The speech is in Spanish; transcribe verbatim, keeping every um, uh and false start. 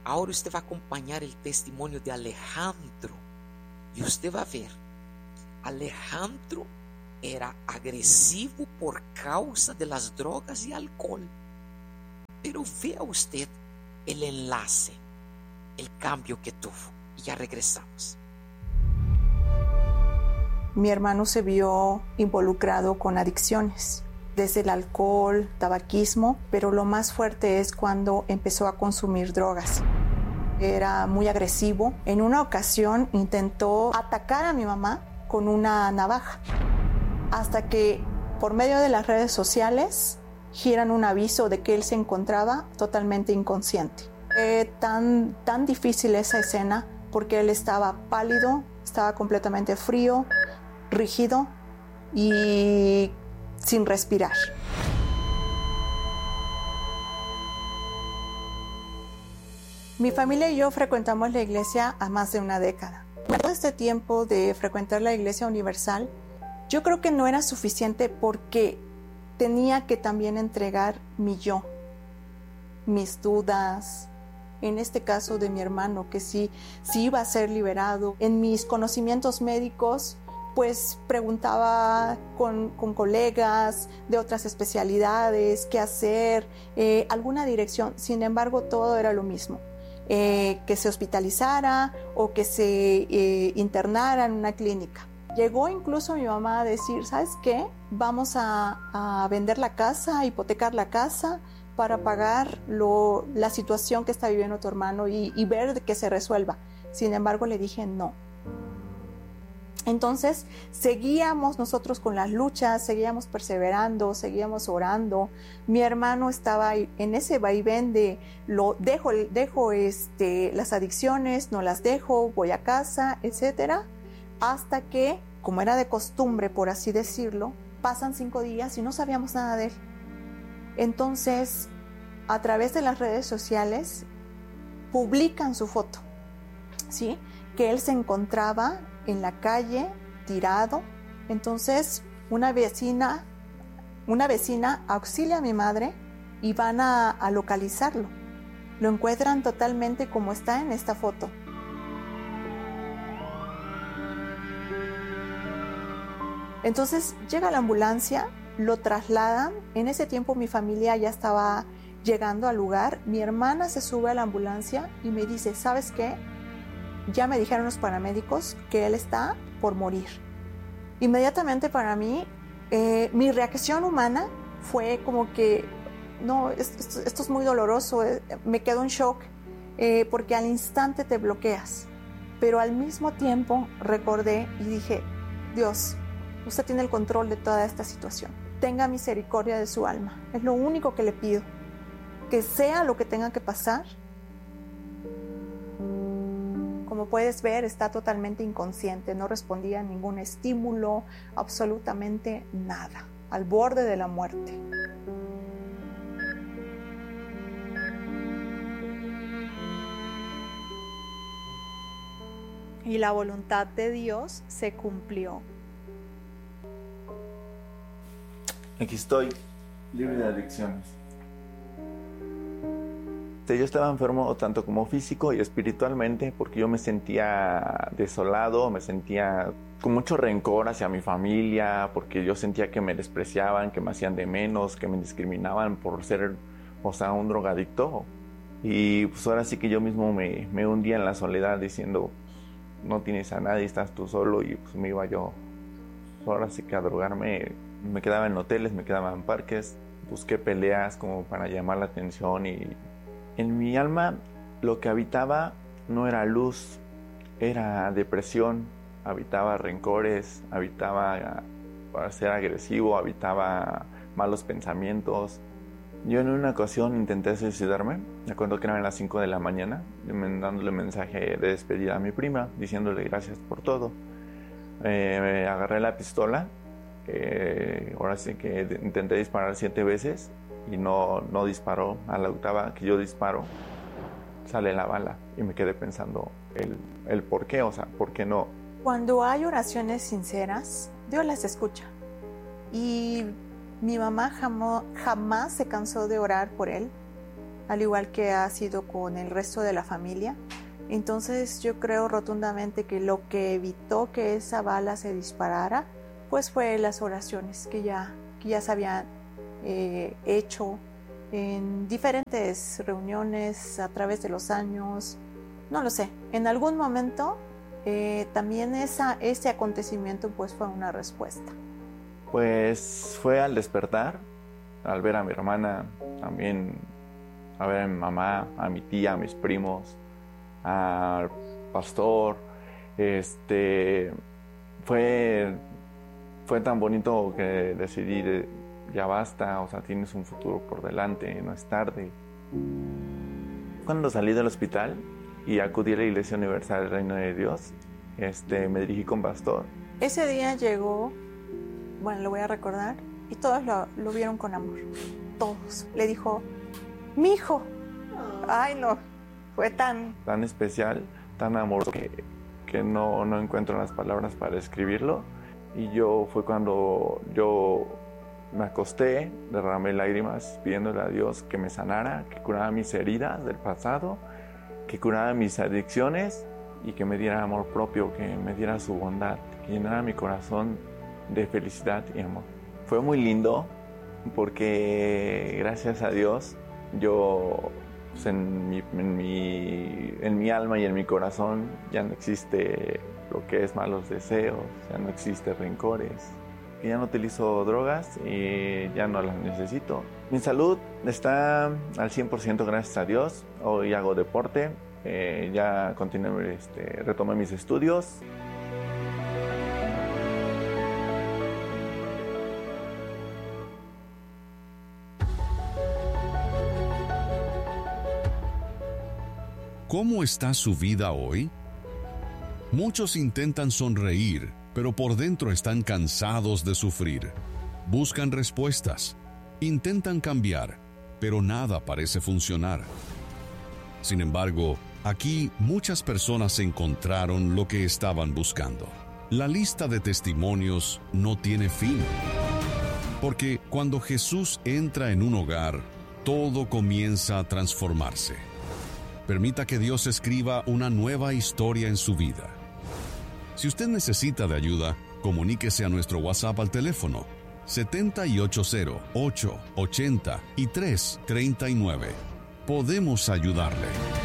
Ahora usted va a acompañar el testimonio de Alejandro y usted va a ver, Alejandro era agresivo por causa de las drogas y alcohol. Pero vea usted el enlace, el cambio que tuvo. Y ya regresamos. Mi hermano se vio involucrado con adicciones, desde el alcohol, tabaquismo, pero lo más fuerte es cuando empezó a consumir drogas. Era muy agresivo. En una ocasión intentó atacar a mi mamá con una navaja, hasta que por medio de las redes sociales giran un aviso de que él se encontraba totalmente inconsciente. Fue tan, tan difícil esa escena porque él estaba pálido, estaba completamente frío, rígido y sin respirar. Mi familia y yo frecuentamos la iglesia a más de una década. Todo este tiempo de frecuentar la Iglesia Universal, yo creo que no era suficiente porque tenía que también entregar mi yo, mis dudas, en este caso de mi hermano, que sí, sí iba a ser liberado. En mis conocimientos médicos, pues preguntaba con, con colegas de otras especialidades, qué hacer, eh, alguna dirección. Sin embargo, todo era lo mismo. Eh, que se hospitalizara o que se eh, internara en una clínica. Llegó incluso mi mamá a decir, ¿sabes qué? Vamos a, a vender la casa, a hipotecar la casa para pagar lo, la situación que está viviendo tu hermano y, y ver que se resuelva. Sin embargo, le dije no. Entonces, seguíamos nosotros con las luchas, seguíamos perseverando, seguíamos orando. Mi hermano estaba en ese vaivén de lo dejo, dejo este, las adicciones, no las dejo, voy a casa, etcétera, hasta que, como era de costumbre, por así decirlo, pasan cinco días y no sabíamos nada de él. Entonces, a través de las redes sociales, publican su foto, ¿sí? Que él se encontraba en la calle, tirado. Entonces, una vecina, una vecina auxilia a mi madre y van a, a localizarlo. Lo encuentran totalmente como está en esta foto. Entonces, llega la ambulancia, lo trasladan. En ese tiempo mi familia ya estaba llegando al lugar. Mi hermana se sube a la ambulancia y me dice, ¿sabes qué? Ya me dijeron los paramédicos que él está por morir. Inmediatamente para mí, eh, mi reacción humana fue como que, no, esto, esto es muy doloroso, eh, me quedo en shock, eh, porque al instante te bloqueas. Pero al mismo tiempo recordé y dije, Dios, usted tiene el control de toda esta situación. Tenga misericordia de su alma. Es lo único que le pido. Que sea lo que tenga que pasar. Como puedes ver, está totalmente inconsciente, no respondía a ningún estímulo, absolutamente nada, al borde de la muerte. Y la voluntad de Dios se cumplió. Aquí estoy, libre de adicciones. Yo estaba enfermo tanto como físico y espiritualmente porque yo me sentía desolado, me sentía con mucho rencor hacia mi familia, porque yo sentía que me despreciaban, que me hacían de menos, que me discriminaban por ser, o sea, un drogadicto. Y pues ahora sí que yo mismo me, me hundía en la soledad diciendo, no tienes a nadie, estás tú solo, y pues me iba yo, ahora sí que a drogarme. Me quedaba en hoteles, me quedaba en parques, busqué peleas como para llamar la atención y en mi alma lo que habitaba no era luz, era depresión, habitaba rencores, habitaba para ser agresivo, habitaba malos pensamientos. Yo en una ocasión intenté suicidarme, me acuerdo que eran las cinco de la mañana, dándole mensaje de despedida a mi prima, diciéndole gracias por todo. Eh, agarré la pistola, eh, ahora sí que intenté disparar siete veces, y no, no disparó. A la octava que yo disparo, sale la bala y me quedé pensando el, el por qué, o sea, ¿por qué no? Cuando hay oraciones sinceras, Dios las escucha. Y mi mamá jamás, jamás se cansó de orar por él. al igual que ha sido con el resto de la familia. Entonces yo creo rotundamente que lo que evitó que esa bala se disparara, pues fue las oraciones que ya, que ya se habían eh, hecho en diferentes reuniones a través de los años. No lo sé, en algún momento eh, también esa, ese acontecimiento pues fue una respuesta. Pues fue al despertar, al ver a mi hermana, también a ver a mi mamá, a mi tía, a mis primos, al pastor. Este, fue, fue tan bonito que decidí, de, ya basta, o sea, tienes un futuro por delante, no es tarde. Cuando salí del hospital y acudí a la Iglesia Universal del Reino de Dios, este, me dirigí con pastor. Ese día llegó, bueno, lo voy a recordar, y todos lo, lo vieron con amor, todos. Le dijo, mi hijo. Ay, no, fue tan... Tan especial, tan amoroso que, que no, no encuentro las palabras para describirlo. Y yo fue cuando yo me acosté, derramé lágrimas pidiéndole a Dios que me sanara, que curara mis heridas del pasado, que curara mis adicciones y que me diera amor propio, que me diera su bondad, que llenara mi corazón de felicidad y amor. Fue muy lindo porque gracias a Dios yo pues en, mi, en, mi, en mi alma y en mi corazón ya no existe lo que es malos deseos, ya no existe rencores, ya no utilizo drogas y ya no las necesito. Mi salud está al cien por ciento gracias a Dios. Hoy hago deporte, eh, ya continué, este, retomé mis estudios. ¿Cómo está su vida hoy? Muchos intentan sonreír, pero por dentro están cansados de sufrir. Buscan respuestas, intentan cambiar, pero nada parece funcionar. Sin embargo, aquí muchas personas encontraron lo que estaban buscando. La lista de testimonios no tiene fin. Porque cuando Jesús entra en un hogar, todo comienza a transformarse. Permita que Dios escriba una nueva historia en su vida. Si usted necesita de ayuda, comuníquese a nuestro WhatsApp al teléfono siete ocho cero, ocho ochenta y tres treinta y nueve. Podemos ayudarle.